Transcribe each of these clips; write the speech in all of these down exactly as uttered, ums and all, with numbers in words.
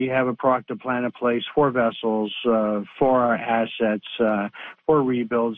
We have a proactive plan in place for vessels, uh, for our assets, uh, for rebuilds.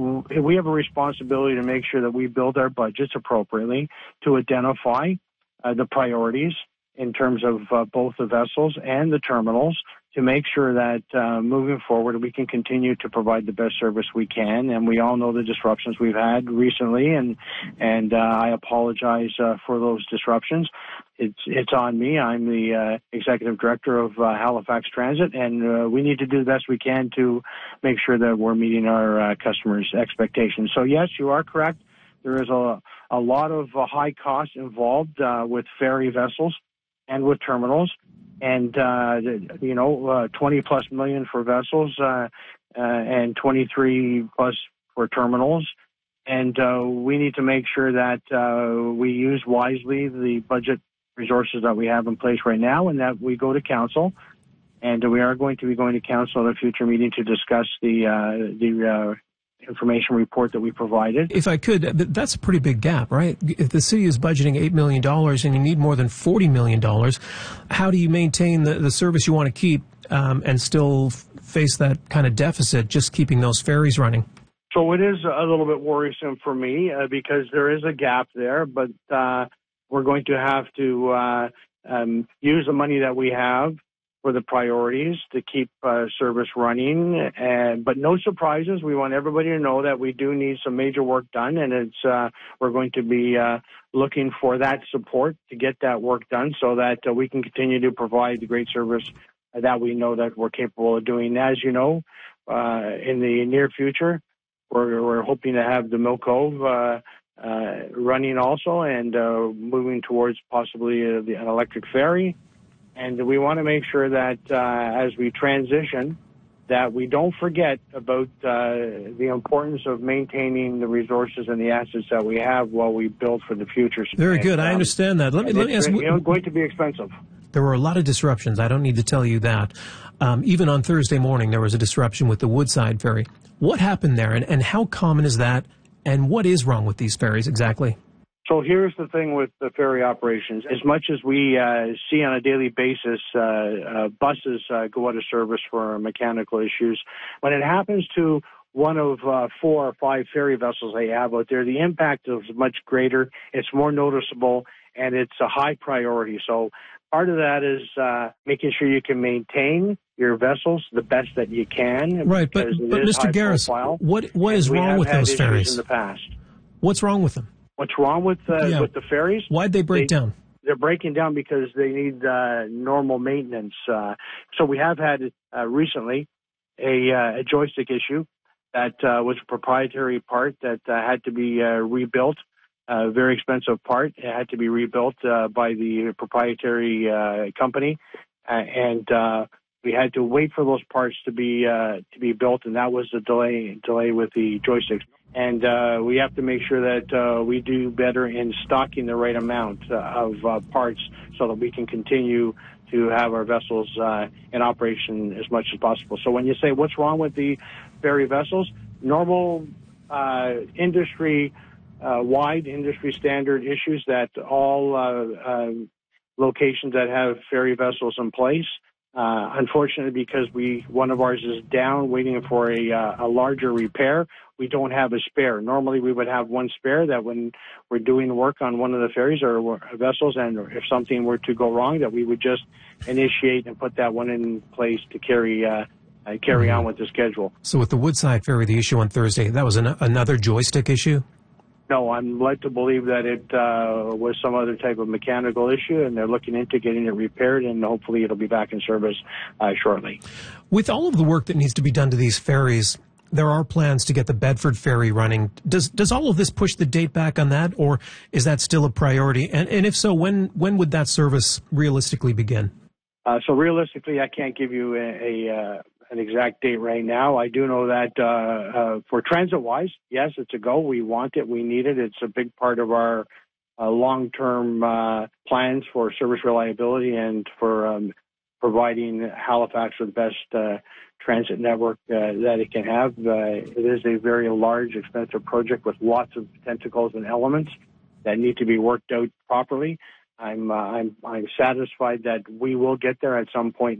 We have a responsibility to make sure that we build our budgets appropriately to identify uh, the priorities in terms of uh, both the vessels and the terminals to make sure that uh, moving forward we can continue to provide the best service we can. And we all know the disruptions we've had recently, and and uh, I apologize uh, for those disruptions. It's it's on me. I'm the uh, executive director of uh, Halifax Transit, and uh, we need to do the best we can to make sure that we're meeting our uh, customers' expectations. So yes, you are correct. There is a, a lot of uh, high costs involved uh, with ferry vessels and with terminals. And, uh, you know, uh, twenty plus million for vessels, uh, uh, and twenty-three plus for terminals. And, uh, we need to make sure that, uh, we use wisely the budget resources that we have in place right now, and that we go to council. And we are going to be going to council at a future meeting to discuss the, uh, the, uh, information report that we provided. If I could, that's a pretty big gap, right? If the city is budgeting eight million dollars and you need more than forty million dollars, how do you maintain the, the service you want to keep um, and still face that kind of deficit, just keeping those ferries running? So it is a little bit worrisome for me uh, because there is a gap there, but uh, we're going to have to uh, um, use the money that we have for the priorities to keep uh, service running, and but no surprises. We want everybody to know that we do need some major work done, and it's uh, we're going to be uh, looking for that support to get that work done, so that uh, we can continue to provide the great service that we know that we're capable of doing. As you know, uh, in the near future, we're, we're hoping to have the Mill Cove uh, uh, running also, and uh, moving towards possibly uh, the, an electric ferry. And we want to make sure that uh, as we transition, that we don't forget about uh, the importance of maintaining the resources and the assets that we have while we build for the future. Very and, good. Um, I understand that. Let me, let me ask you. It's going to be expensive. There were a lot of disruptions. I don't need to tell you that. Um, even on Thursday morning, there was a disruption with the Woodside ferry. What happened there, and, and how common is that, and what is wrong with these ferries exactly? So here's the thing with the ferry operations. As much as we uh, see on a daily basis uh, uh, buses uh, go out of service for mechanical issues, when it happens to one of uh, four or five ferry vessels they have out there, the impact is much greater, it's more noticeable, and it's a high priority. So part of that is uh, making sure you can maintain your vessels the best that you can. Right, but, but Mister Garris, what, what is wrong with those ferries? In the past. What's wrong with them? What's wrong with uh, yeah. with the ferries? Why'd they break they, down? They're breaking down because they need uh, normal maintenance. Uh, so we have had uh, recently a, uh, a joystick issue that uh, was a proprietary part that uh, had to be uh, rebuilt. A very expensive part. It had to be rebuilt uh, by the proprietary uh, company, uh, and uh, we had to wait for those parts to be uh, to be built, and that was the delay delay with the joysticks. And uh, we have to make sure that uh, we do better in stocking the right amount uh, of uh, parts so that we can continue to have our vessels uh, in operation as much as possible. So when you say what's wrong with the ferry vessels, normal uh, industry, uh, wide industry standard issues that all uh, uh, locations that have ferry vessels in place. Uh, unfortunately, because we one of ours is down, waiting for a, uh, a larger repair, we don't have a spare. Normally, we would have one spare that when we're doing work on one of the ferries or vessels, and if something were to go wrong, that we would just initiate and put that one in place to carry uh, uh, carry mm-hmm. on with the schedule. So, with the Woodside ferry, the issue on Thursday, that was an, another joystick issue? No, I'm led to believe that it uh, was some other type of mechanical issue, and they're looking into getting it repaired, and hopefully it'll be back in service uh, shortly. With all of the work that needs to be done to these ferries, there are plans to get the Bedford ferry running. Does does all of this push the date back on that, or is that still a priority? And, and if so, when when would that service realistically begin? Uh, so realistically, I can't give you a, a uh, an exact date right now. I do know that uh, uh, for transit-wise, yes, it's a go. We want it. We need it. It's a big part of our uh, long-term uh, plans for service reliability and for um, providing Halifax with the best uh, transit network uh, that it can have. Uh, it is a very large, expensive project with lots of tentacles and elements that need to be worked out properly. I'm uh, I'm I'm satisfied that we will get there at some point